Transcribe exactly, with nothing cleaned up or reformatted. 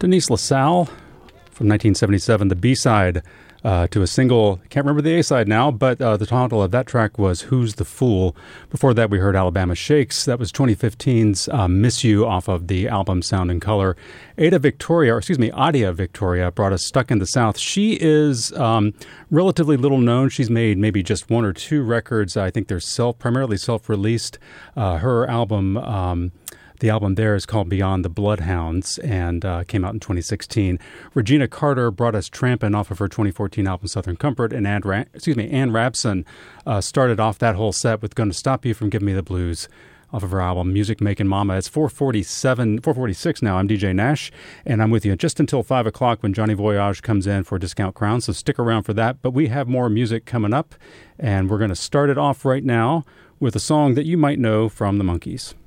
Denise LaSalle from nineteen seventy-seven, the B-side uh, to a single, can't remember the A-side now, but uh, the title of that track was Who's the Fool? Before that, we heard Alabama Shakes. That was twenty fifteen's uh, Miss You off of the album Sound and Color. Ada Victoria, or excuse me, Adia Victoria brought us Stuck in the South. She is um, relatively little known. She's made maybe just one or two records. I think they're self, primarily self-released. Uh, her album... Um, The album there is called Beyond the Bloodhounds and uh, came out in twenty sixteen. Regina Carter brought us Trampin' off of her twenty fourteen album Southern Comfort, and Ann, Ra- excuse me, Ann Rapson uh, started off that whole set with Gonna Stop You from Giving Me the Blues off of her album Music Making Mama. It's four forty-seven, four forty-six now. I'm D J Nash, and I'm with you just until five o'clock when Johnny Voyage comes in for Discount Crown, so stick around for that. But we have more music coming up, and we're going to start it off right now with a song that you might know from the Monkees.